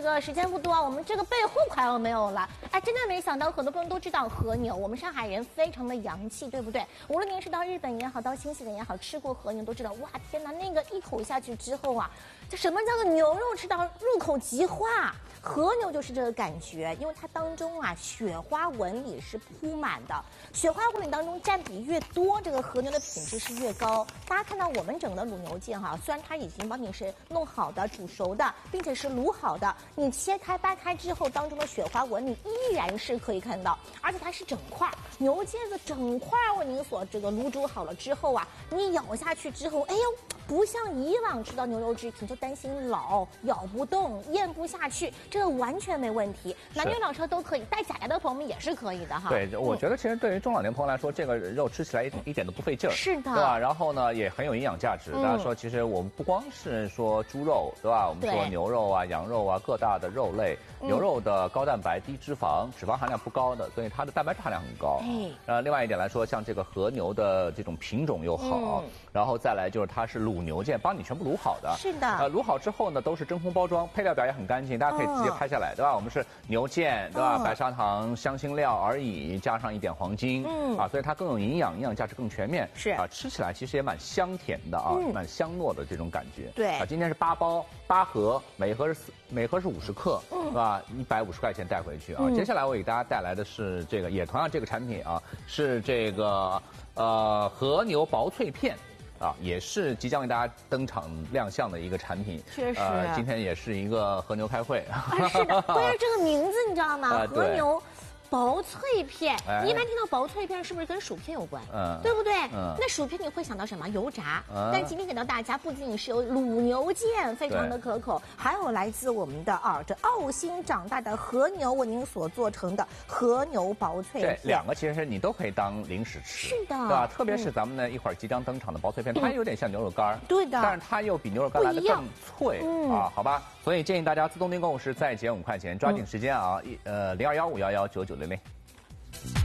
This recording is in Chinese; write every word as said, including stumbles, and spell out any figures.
个时间不多啊，我们这个备货快要没有了。哎，真的没想到，很多朋友都知道和牛，我们上海人非常的洋气，对不对？无论您是到日本也好，到新西兰也好，吃过和牛都知道，哇，天哪，那个一口下去之后啊，这什么叫做牛肉吃到入口即化？和牛就是这个感觉，因为它当中啊雪花纹理是铺满的，雪花纹理当中占比越多，这个和牛的品质是越高。大家看到我们整个的卤牛腱哈，虽然它已经帮你是弄好的、煮熟的，并且是卤好的，你切开掰开之后，当中的雪花纹理依然是可以看到，而且它是整块牛腱子整块为您所这个卤煮好了之后啊，你咬下去之后，哎呦，不像以往吃到牛肉制品就担心老咬不动、咽不下去。这个完全没问题，男女老少都可以，带假牙的朋友们也是可以的哈。 对，我觉得其实对于中老年朋友来说，这个肉吃起来一一点都不费劲儿， 是的， 对吧？然后呢，也很有营养价值。大家说，其实我们不光是说猪肉，对吧？我们说牛肉啊、羊肉啊，各大的肉类，牛肉的高蛋白、低脂肪，脂肪含量不高的，所以它的蛋白质含量很高。哎，呃，另外一点来说，像这个和牛的这种品种又好，然后再来就是它是卤牛腱，帮你全部卤好的。 是的， 呃，卤好之后呢，都是真空包装，配料表也很干净，大家可以直接拍下来，对吧？我们是牛腱，对吧？白砂糖、香辛料而已，加上一点黄金，嗯啊，所以它更有营养，营养价值更全面。 是啊，吃起来其实也蛮香甜的啊，嗯、蛮香糯的这种感觉。 对啊，今天是八包八盒，每盒是四，每盒是五十克，嗯，是吧？一百五十块钱带回去啊。嗯、接下来我给大家带来的是这个，也同样这个产品啊，是这个呃和牛薄脆片。啊，也是即将为大家登场亮相的一个产品。 确实， 呃，今天也是一个和牛开会。 啊，是的，关键这个名字你知道吗？呃、和牛。薄脆片，哎、你一般听到薄脆片是不是跟薯片有关？嗯，对不对？嗯，那薯片你会想到什么？油炸。嗯，但今天给到大家，不仅仅是有卤牛腱，非常的可口，还有来自我们的啊这澳新长大的和牛为您所做成的和牛薄脆片。 这两个其实你都可以当零食吃。 是的， 对吧？特别是咱们呢、嗯、一会儿即将登场的薄脆片，它有点像牛肉干。 对的， 但是它又比牛肉干来的更脆、嗯、啊，好吧？所以建议大家自动订购是再减五块钱，抓紧时间啊！一、嗯、呃零二幺五幺幺九九零零。